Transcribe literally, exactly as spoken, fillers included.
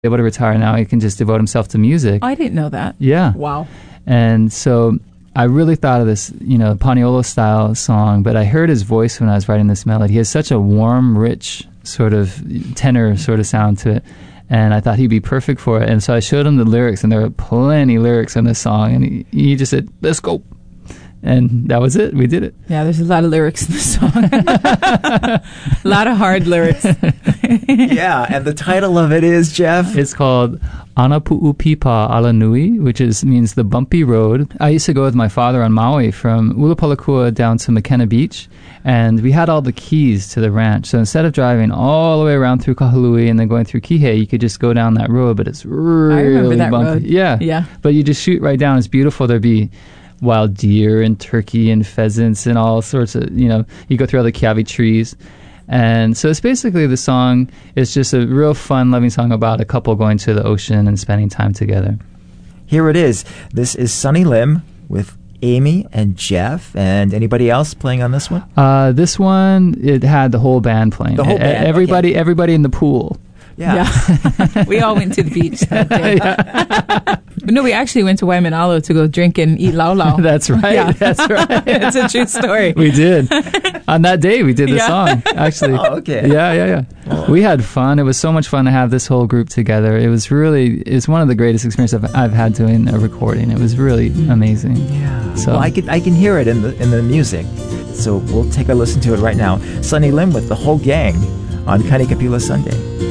able to retire now. He can just devote himself to music. I didn't know that. Yeah. Wow. And so I really thought of this, you know, Paniolo style song, but I heard his voice when I was writing this melody. He has such a warm, rich sort of tenor sort of sound to it. And I thought he'd be perfect for it. And so I showed him the lyrics, and there were plenty of lyrics in this song. And he, he just said, let's go. And that was it. We did it. Yeah, there's a lot of lyrics in the song. A lot of hard lyrics. Yeah, and the title of it is, Jeff? It's called Anapu'upipa Ala Nui, which is means the bumpy road. I used to go with my father on Maui from Ulapalakua down to McKenna Beach, and we had all the keys to the ranch. So instead of driving all the way around through Kahului and then going through Kihei, you could just go down that road, but it's really I remember that bumpy. road. Yeah. Yeah. But you just shoot right down. It's beautiful. There'd be wild deer and turkey and pheasants and all sorts of, you know, you go through all the kiawe trees. And so it's basically the song is just a real fun, loving song about a couple going to the ocean and spending time together. Here it is. This is Sonny Lim with Amy and Jeff. And anybody else playing on this one? Uh, this one, it had the whole band playing. The whole band, Everybody, okay. everybody in the pool. Yeah. Yeah. We all went to the beach that day. Yeah. No, we actually went to Waimanalo to go drink and eat lau lau. That's right. Yeah. That's right. It's a true story. We did. On that day, we did the Yeah. song, actually. Oh, okay. Yeah, yeah, yeah. Oh. We had fun. It was so much fun to have this whole group together. It was really, it's one of the greatest experiences I've, I've had doing a recording. It was really amazing. Yeah. So, Well, I can I can hear it in the in the music. So we'll take a listen to it right now. Sonny Lim with the whole gang on Kanikapila Sunday.